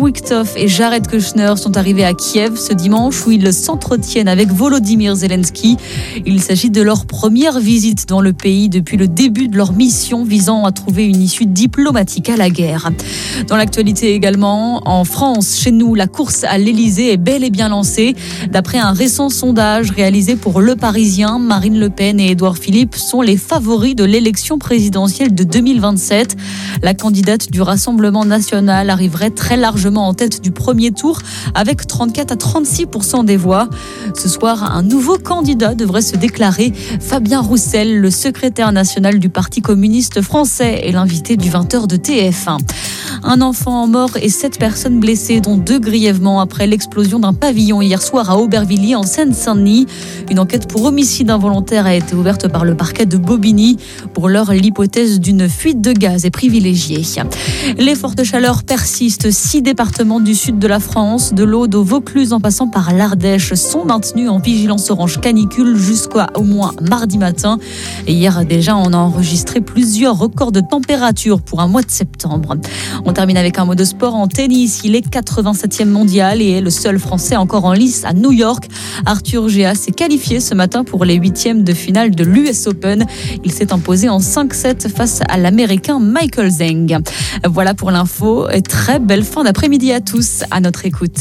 Wiktoff et Jared Kushner sont arrivés à Kiev ce dimanche où ils s'entretiennent avec Volodymyr Zelensky. Il s'agit de leur première visite dans le pays depuis le début de leur mission visant à trouver une issue diplomatique à la guerre. Dans l'actualité également, en France, chez nous, la course à l'Elysée est bel et bien lancée. D'après un récent sondage réalisé pour Le Parisien, Marine Le Pen et Édouard Philippe sont les favoris de l'élection présidentielle de 2027. La candidate du Rassemblement national arriverait très largement en tête du premier tour avec 34 à 36% des voix. Ce soir, un nouveau candidat devrait se déclarer. Fabien Roussel, le secrétaire national du Parti communiste français, est l'invité du 20h de TF1. Un enfant mort et 7 personnes blessées, dont 2 grièvement après l'explosion d'un pavillon hier soir à Aubervilliers en Seine-Saint-Denis. Une enquête pour homicide involontaire a été ouverte par le parquet de Bobigny. Pour l'heure, l'hypothèse d'une fuite de gaz est privilégiée. Les fortes chaleurs persistent. 6 départements du sud de la France, de l'Aude au Vaucluse en passant par l'Ardèche, sont maintenus en vigilance orange canicule jusqu'à au moins mardi matin. Et hier déjà, on a enregistré plusieurs records de température pour un mois de septembre. On termine avec un mot de sport en tennis. Il est 87e mondial et est le seul Français encore en lice à New York. Arthur Géas s'est qualifié ce matin pour les 8e de finale de l'US Open. Il s'est imposé en 5-7 face à l'Américain Michael Zeng. Voilà pour l'info et très belle fin d'après-midi à tous à notre écoute.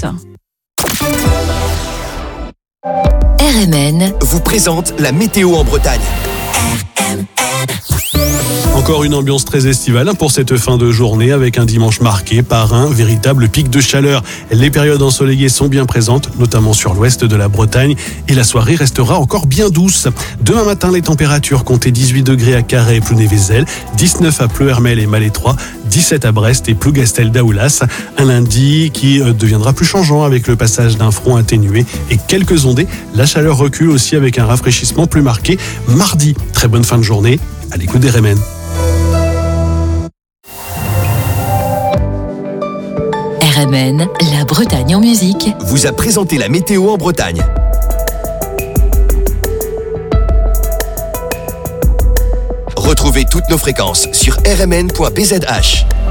RMN vous présente la météo en Bretagne. Encore une ambiance très estivale pour cette fin de journée avec un dimanche marqué par un véritable pic de chaleur. Les périodes ensoleillées sont bien présentes, notamment sur l'ouest de la Bretagne, et la soirée restera encore bien douce. Demain matin, les températures comptaient 18 degrés à Carhaix et Plounévézel, 19 à Pleuhermel et Malétroit, 17 à Brest et Plougastel-Daoulas. Un lundi qui deviendra plus changeant avec le passage d'un front atténué et quelques ondées. La chaleur recule aussi avec un rafraîchissement plus marqué mardi. Très bonne fin de journée à l'écoute des RMN. RMN, la Bretagne en musique, vous a présenté la météo en Bretagne. Retrouvez toutes nos fréquences sur rmn.bzh.